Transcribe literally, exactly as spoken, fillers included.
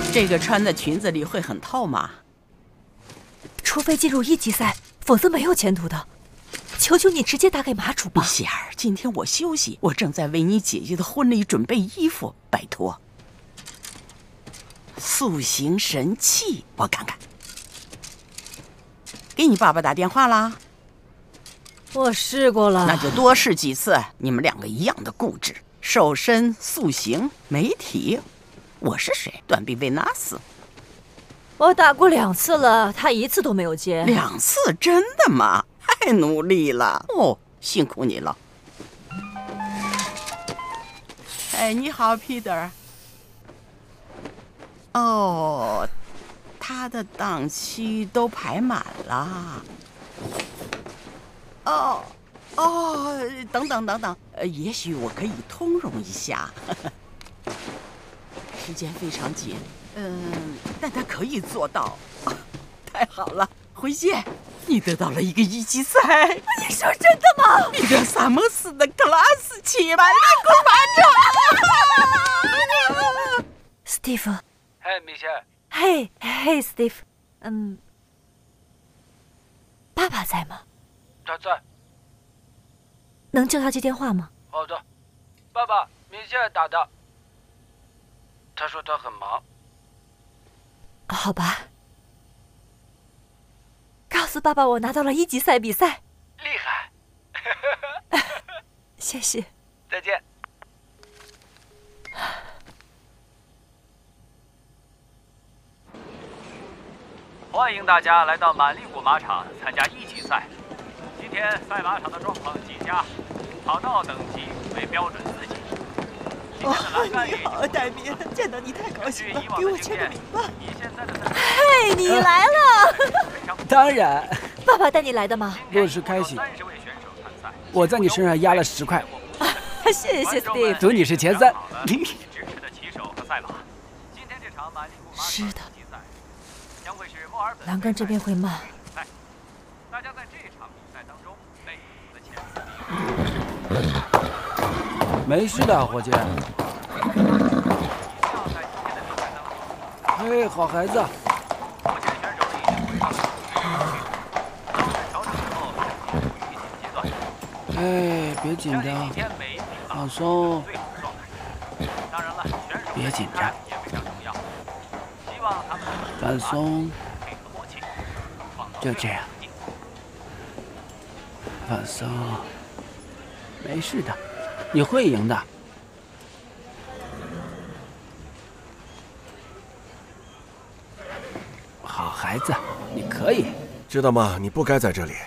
这个穿在裙子里会很透吗？ 除非进入一级赛，否则没有前途的。求求你直接打给马主吧。 喜儿，今天我休息，我正在为你姐姐的婚礼准备衣服，拜托。塑形神器，我看看。给你爸爸打电话啦？ 我试过了。 那就多试几次。你们两个一样的固执，瘦身、塑形、媒体。我是谁？断臂维纳斯。 我打过两次了，他一次都没有接。 两次？真的吗？太努力了哦，辛苦你了。哎，你好 ，Peter。哦，他的档期都排满了。哦哦，等等等等，呃，也许我可以通融一下。时间非常紧，嗯，但他可以做到。太好了，回见。你得到了一个一级赛。 你说真的吗？ 你跟萨摩斯的克拉斯奇满力鼓巴掌。 Steve。 嘿，米歇。 嘿，嘿，Steve。嗯，爸爸在吗？ 他在。 能叫他接电话吗？ 好的，爸爸，米歇打的。他说他很忙。 好吧。告诉爸爸，我拿到了一级赛比赛， 厉害！ 谢谢。 再见。欢迎大家来到满利谷马场参加一级赛。今天赛马场的状况极佳，跑道等级为标准四级。 哦，你好，戴比，见到你太高兴了，给我签个名吧。 嘿，你来了。 当然。 爸爸带你来的吗？ 若是开心，我在你身上压了十块。 谢谢 Steve。 祝你是前三。 是的。栏杆这边会慢。 大家在这场比赛当中被的前四。 没事的，伙计。嘿，好孩子。哎，别紧张，放松。别紧张，放松。就这样，放松。没事的，你会赢的。好孩子，你可以。 知道吗？你不该在这里。